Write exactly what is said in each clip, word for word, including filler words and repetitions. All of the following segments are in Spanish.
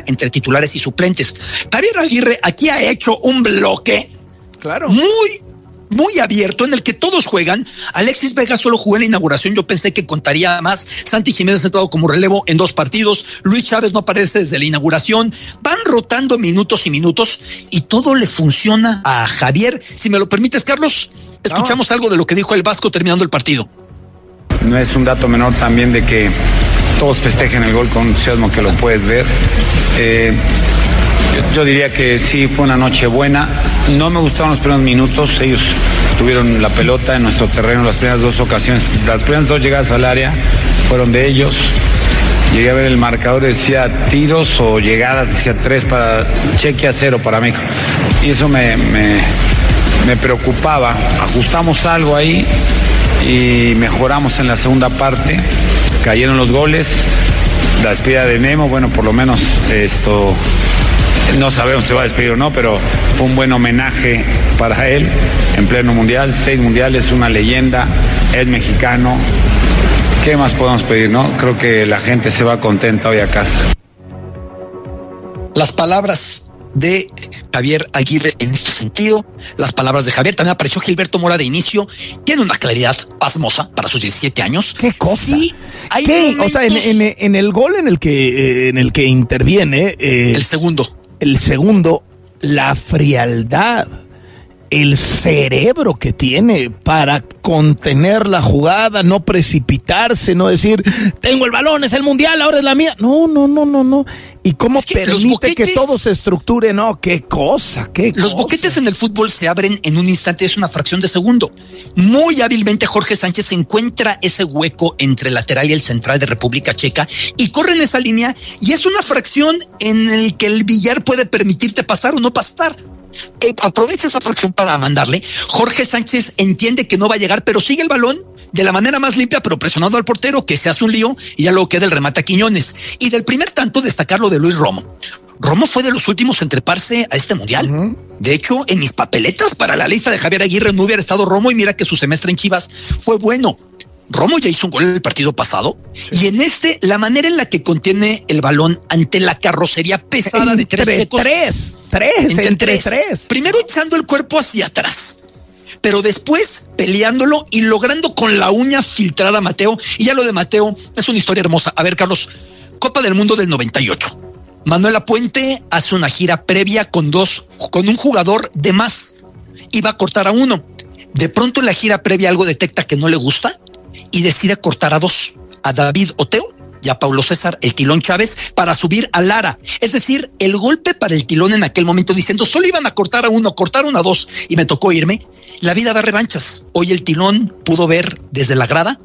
entre titulares y suplentes. Javier Aguirre aquí ha hecho un bloque claro. muy, muy abierto en el que todos juegan. Alexis Vega solo jugó en la inauguración, yo pensé que contaría más. Santi Jiménez ha entrado como relevo en dos partidos, Luis Chávez no aparece desde la inauguración, van rotando minutos y minutos y todo le funciona a Javier. Si me lo permites, Carlos, escuchamos no. algo de lo que dijo el Vasco terminando el partido. No es un dato menor también de que todos festejen el gol con entusiasmo, que lo puedes ver. Eh, yo, yo diría que sí, fue una noche buena. No me gustaron los primeros minutos. Ellos tuvieron la pelota en nuestro terreno las primeras dos ocasiones. Las primeras dos llegadas al área fueron de ellos. Llegué a ver el marcador, decía tiros o llegadas, decía tres para Chequia, cero para México. Y eso me, me, me preocupaba. Ajustamos algo ahí y mejoramos en la segunda parte. Cayeron los goles, la despedida de Memo, bueno, por lo menos esto, no sabemos si va a despedir o no, pero fue un buen homenaje para él en pleno mundial, seis mundiales, una leyenda, es mexicano. ¿Qué más podemos pedir, no? Creo que la gente se va contenta hoy a casa. Las palabras de Javier Aguirre en este sentido, las palabras de Javier, también apareció Gilberto Mora de inicio, tiene una claridad pasmosa para sus diecisiete años. ¿Qué cosa? Sí, hay ¿Qué? momentos... O sea, en, en, en el gol en el que, eh, en el que interviene... Eh, el segundo. El segundo, la frialdad, el cerebro que tiene para contener la jugada, no precipitarse, no decir, tengo el balón, es el mundial, ahora es la mía. No, no, no, no, no. ¿Y cómo es que permite boquetes, que todo se estructure? No, qué cosa, qué Los cosa. boquetes en el fútbol se abren en un instante, es una fracción de segundo. Muy hábilmente Jorge Sánchez encuentra ese hueco entre el lateral y el central de República Checa y corre en esa línea y es una fracción en el que el billar puede permitirte pasar o no pasar. Eh, aprovecha esa fracción para mandarle. Jorge Sánchez entiende que no va a llegar, pero sigue el balón de la manera más limpia, pero presionando al portero, que se hace un lío y ya luego queda el remate a Quiñones. Y del primer tanto, destacar lo de Luis Romo. Romo fue de los últimos en treparse a este mundial. Uh-huh. De hecho, en mis papeletas para la lista de Javier Aguirre no hubiera estado Romo y mira que su semestre en Chivas fue bueno. Romo ya hizo un gol en el partido pasado sí. y en este, la manera en la que contiene el balón ante la carrocería pesada entre de tres checos. Tres, tres, entre, entre tres. tres. Primero echando el cuerpo hacia atrás, pero después peleándolo y logrando con la uña filtrar a Mateo. Y ya lo de Mateo es una historia hermosa. A ver, Carlos, Copa del Mundo del noventa y ocho. Manuel Apuente hace una gira previa con dos, con un jugador de más. Iba a cortar a uno. De pronto en la gira previa algo detecta que no le gusta y decide cortar a dos, a David Oteo y a Paulo César, el Tilón Chávez, para subir a Lara. Es decir, el golpe para el Tilón en aquel momento diciendo, solo iban a cortar a uno, cortaron a dos y me tocó irme. La vida da revanchas. Hoy el Tilón pudo ver desde la grada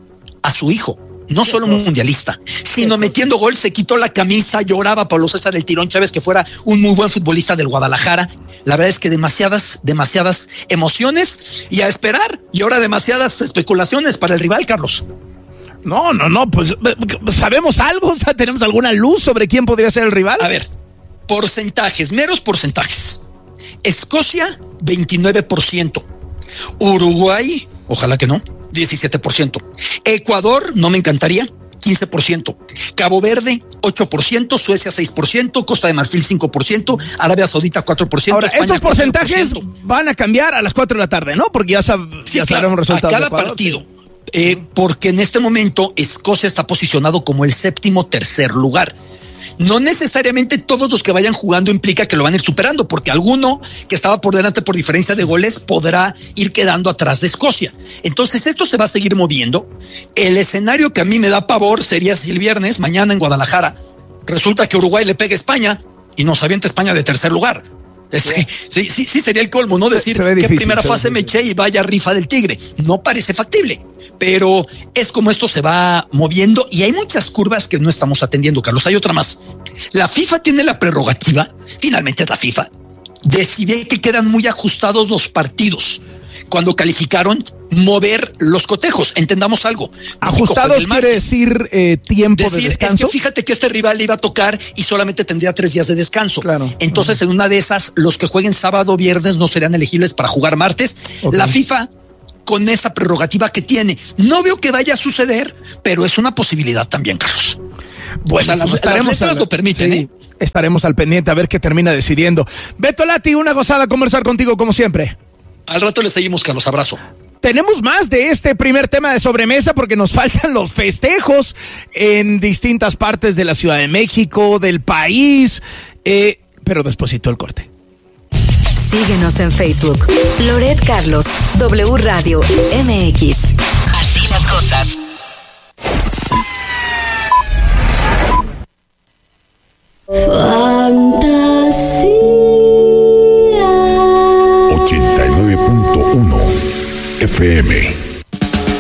a su hijo, no solo un mundialista, sino metiendo gol, se quitó la camisa, lloraba Paulo César el Tilón Chávez, que fuera un muy buen futbolista del Guadalajara. La verdad es que demasiadas, demasiadas emociones y a esperar, y ahora demasiadas especulaciones para el rival, Carlos. No, no, no, pues ¿sabemos algo? O sea, ¿tenemos alguna luz sobre quién podría ser el rival? A ver, porcentajes, meros porcentajes. Escocia, veintinueve por ciento. Uruguay, ojalá que no, diecisiete por ciento. Ecuador, no me encantaría, quince por ciento. Cabo Verde, ocho por ciento. Suecia, seis por ciento. Costa de Marfil, cinco por ciento. Arabia Saudita, cuatro por ciento. Ahora, España, estos porcentajes van a cambiar a las cuatro de la tarde, ¿no? Porque ya, sab sí, ya claro, sabremos resultados. A cada Ecuador, partido. Sí. Eh, porque en este momento Escocia está posicionado como el séptimo tercer lugar. No necesariamente todos los que vayan jugando implica que lo van a ir superando, porque alguno que estaba por delante por diferencia de goles podrá ir quedando atrás de Escocia. Entonces esto se va a seguir moviendo. El escenario que a mí me da pavor sería si el viernes, mañana en Guadalajara, resulta que Uruguay le pega a España y nos avienta España de tercer lugar. Es, sí, sí, sí sería el colmo, ¿no? Decir que en primera fase me eché y vaya rifa del tigre. No parece factible, pero es como esto se va moviendo y hay muchas curvas que no estamos atendiendo, Carlos. Hay otra más. La FIFA tiene la prerrogativa, finalmente es la FIFA, de si ve que quedan muy ajustados los partidos. Cuando calificaron, mover los cotejos. Entendamos algo. Ajustados quiere decir eh, tiempo decir, de descanso. Es que fíjate que este rival le iba a tocar y solamente tendría tres días de descanso. Claro. Entonces, uh-huh. en una de esas, los que jueguen sábado o viernes no serían elegibles para jugar martes. Okay. La FIFA, con esa prerrogativa que tiene, no veo que vaya a suceder, pero es una posibilidad también, Carlos. Bueno, o sea, las, las letras lo permiten, sí. ¿eh? estaremos al pendiente a ver qué termina decidiendo. Beto Lati, una gozada conversar contigo como siempre. Al rato le seguimos, Carlos. Abrazo. Tenemos más de este primer tema de sobremesa porque nos faltan los festejos en distintas partes de la Ciudad de México, del país, eh, pero despuesito el corte. Síguenos en Facebook. Loret Carlos, W Radio M X. Así las cosas.